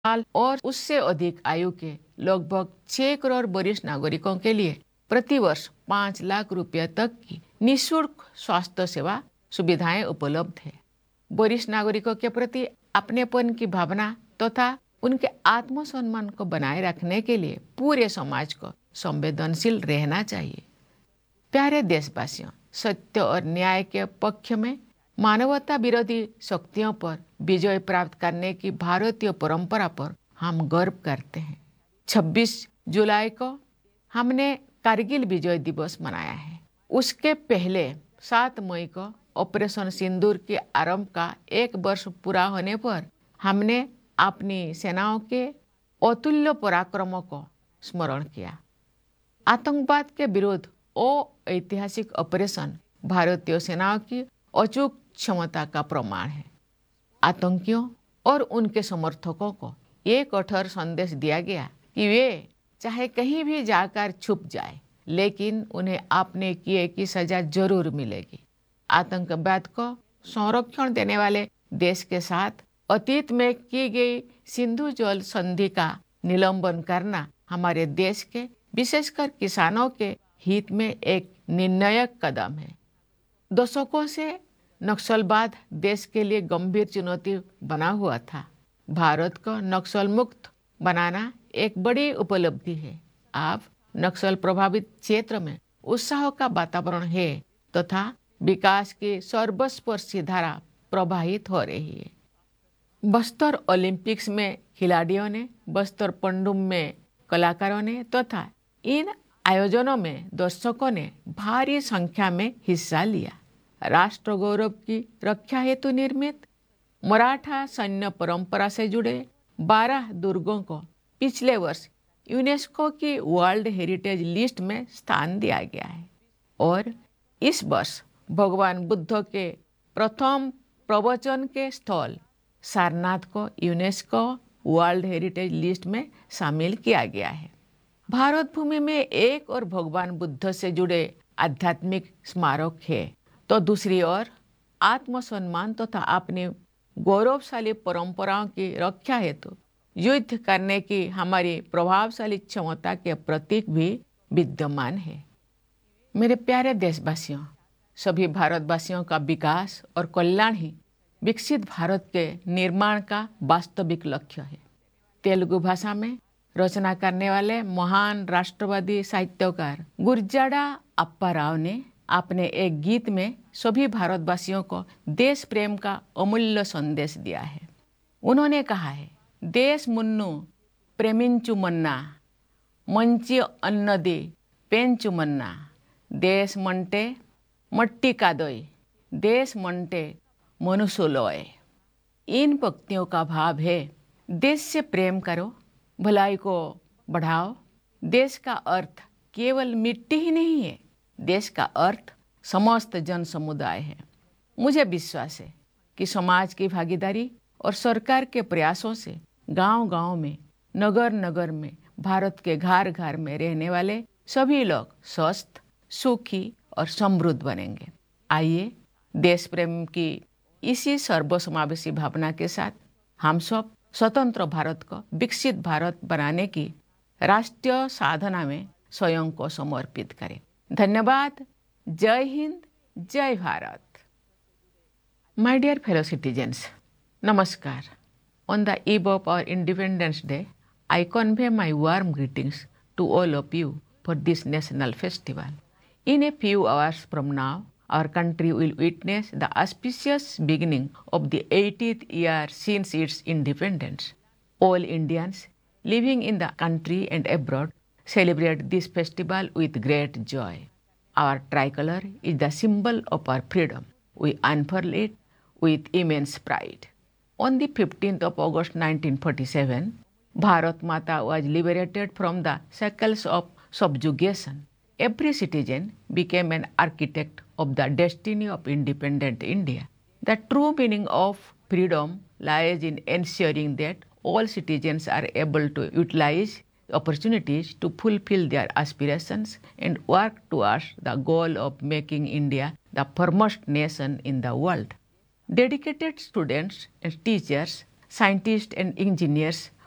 साल और उससे अधिक आयु के लगभग 6 करोड़ वरिष्ठ नागरिकों के लिए प्रतिवर्ष 5 लाख रुपये तक की निःशुल्क स्वास्थ्य सेवा सुविधाएं उपलब्ध है। वरिष्ठ नागरिकों के प्रति अपनेपन की भावना तथा उनके आत्मसम्मान को बनाए रखने के लिए पूरे समाज को संवेदनशील रहना चाहिए। प्यारे देशवासियों, सत्य और न्याय के पक्ष में मानवता विरोधी शक्तियों पर विजय प्राप्त करने की भारतीय परंपरा पर हम गर्व करते हैं। 26 जुलाई को हमने कारगिल विजय दिवस मनाया है। उसके पहले 7 मई को ऑपरेशन सिंदूर के आरंभ का 1 वर्ष पूरा होने पर हमने अपनी सेनाओं के अतुल्य पराक्रमों को स्मरण किया। आतंकवाद के विरुद्ध ऐतिहासिक ऑपरेशन भारतीय सेनाओं की अचूक क्षमता का प्रमाण है। आतंकियों और उनके समर्थकों को एक कठोर संदेश दिया गया कि वे चाहे कहीं भी जाकर छुप जाए, लेकिन उन्हें आपने किए की सजा जरूर मिलेगी। आतंकवाद को संरक्षण देने वाले देश के साथ अतीत में की गई सिंधु जल संधि का निलंबन करना हमारे देश के विशेषकर किसानों के हित में एक निर्णायक कदम है। दशकों से नक्सलवाद देश के लिए गंभीर चुनौती बना हुआ था। भारत को नक्सल मुक्त बनाना एक बड़ी उपलब्धि है। अब नक्सल प्रभावित क्षेत्र में उत्साह का वातावरण है तथा विकास की सर्वस्पर्शी धारा प्रवाहित हो रही है। बस्तर ओलंपिक्स में खिलाड़ियों ने, बस्तर पंडुम में कलाकारों ने तथा इन आयोजनों में दर्शकों ने भारी संख्या में हिस्सा लिया। राष्ट्र गौरव की रक्षा हेतु निर्मित मराठा सैन्य परंपरा से जुड़े 12 दुर्गों को पिछले वर्ष यूनेस्को की वर्ल्ड हेरिटेज लिस्ट में स्थान दिया गया है और इस वर्ष भगवान बुद्ध के प्रथम प्रवचन के स्थल सारनाथ को यूनेस्को वर्ल्ड हेरिटेज लिस्ट में शामिल किया गया है। भारत भूमि में एक और भगवान बुद्ध से जुड़े आध्यात्मिक स्मारक है, तो दूसरी ओर आत्मसम्मान तथा अपनी गौरवशाली परंपराओं की रक्षा हेतु युद्ध करने की हमारी प्रभावशाली क्षमता के प्रतीक भी विद्यमान है। मेरे प्यारे देशवासियों, सभी भारतवासियों का विकास और कल्याण ही विकसित भारत के निर्माण का वास्तविक लक्ष्य है। तेलुगु भाषा में रचना करने वाले महान राष्ट्रवादी साहित्यकार गुरजाड़ा अप्पा राव ने अपने एक गीत में सभी भारतवासियों को देश प्रेम का अमूल्य संदेश दिया है। उन्होंने कहा है, देश मुन्नु प्रेमिंचु मन्ना मंची अन्नदी पेंचु मन्ना देश मंटे मट्टी कादोई देश मंटे मनुष्योलय। इन पंक्तियों का भाव है, देश से प्रेम करो, भलाई को बढ़ाओ। देश का अर्थ केवल मिट्टी ही नहीं है, देश का अर्थ समस्त जन समुदाय है। मुझे विश्वास है कि समाज की भागीदारी और सरकार के प्रयासों से गांव-गांव में, नगर नगर में, भारत के घर घर में रहने वाले सभी लोग स्वस्थ, सुखी और समृद्ध बनेंगे। आइए देश प्रेम की इसी सर्वसमावेशी भावना के साथ हम सब स्वतंत्र भारत को विकसित भारत बनाने की राष्ट्रीय साधना में स्वयं को समर्पित करें। धन्यवाद। जय हिंद, जय Bharat. My dear fellow citizens, Namaskar. On the eve of our Independence Day, I convey my warm greetings to all of you for this national festival. In a few hours from now, our country will witness the auspicious beginning of the 80th year since its independence. All Indians living in the country and abroad celebrate this festival with great joy. Our tricolor is the symbol of our freedom. We unfurl it with immense pride. On the 15th of August 1947, Bharat Mata was liberated from the shackles of subjugation. Every citizen became an architect of the destiny of independent India. The true meaning of freedom lies in ensuring that all citizens are able to utilize opportunities to fulfill their aspirations and work towards the goal of making India the foremost nation in the world. Dedicated students and teachers, scientists and engineers